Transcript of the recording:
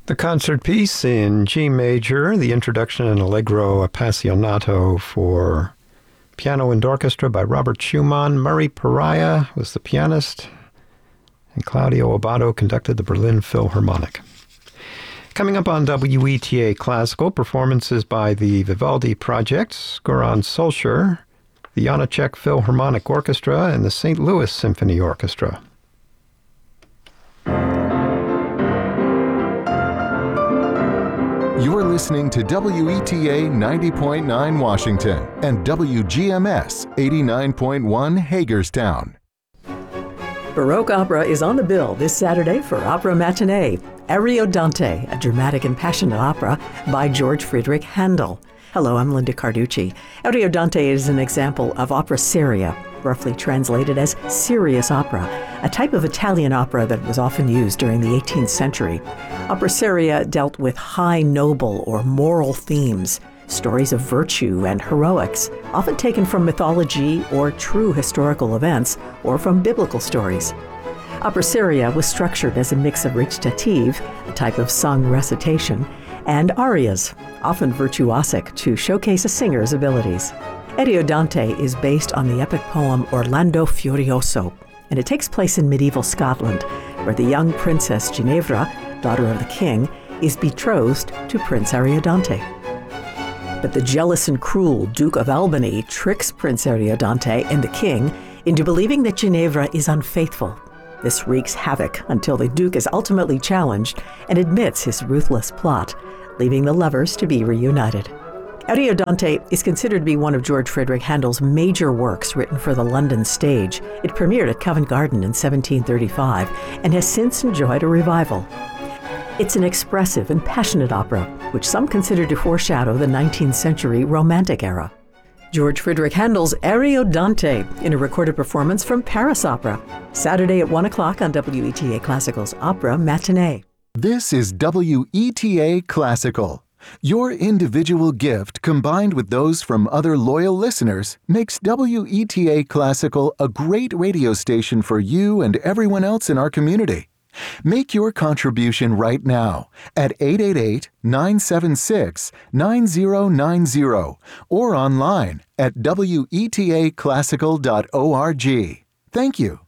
The concert piece in G major, the introduction and Allegro Appassionato for piano and orchestra by Robert Schumann. Murray Pariah was the pianist, and Claudio Abbado conducted the Berlin Philharmonic. Coming up on WETA Classical, performances by the Vivaldi Project, Goran Solskjaer, the Janáček Philharmonic Orchestra, and the St. Louis Symphony Orchestra. You're listening to WETA 90.9 Washington and WGMS 89.1 Hagerstown. Baroque opera is on the bill this Saturday for Opera Matinee, Ariodante, a dramatic and passionate opera by George Friedrich Handel. Hello, I'm Linda Carducci. Ariodante is an example of opera seria, roughly translated as serious opera, a type of Italian opera that was often used during the 18th century. Opera seria dealt with high noble or moral themes, stories of virtue and heroics, often taken from mythology or true historical events, or from biblical stories. Opera seria was structured as a mix of recitative, a type of sung recitation, and arias, often virtuosic, to showcase a singer's abilities. Ariodante is based on the epic poem Orlando Furioso, and it takes place in medieval Scotland, where the young princess Ginevra, daughter of the king, is betrothed to Prince Ariodante. But the jealous and cruel Duke of Albany tricks Prince Ariodante and the king into believing that Ginevra is unfaithful. This wreaks havoc until the Duke is ultimately challenged and admits his ruthless plot, leaving the lovers to be reunited. Ariodante is considered to be one of George Friedrich Handel's major works written for the London stage. It premiered at Covent Garden in 1735 and has since enjoyed a revival. It's an expressive and passionate opera, which some consider to foreshadow the 19th century Romantic era. George Friedrich Handel's Ariodante in a recorded performance from Paris Opera, Saturday at 1 o'clock on WETA Classical's Opera Matinee. This is WETA Classical. Your individual gift combined with those from other loyal listeners makes WETA Classical a great radio station for you and everyone else in our community. Make your contribution right now at 888-976-9090 or online at wetaclassical.org. Thank you.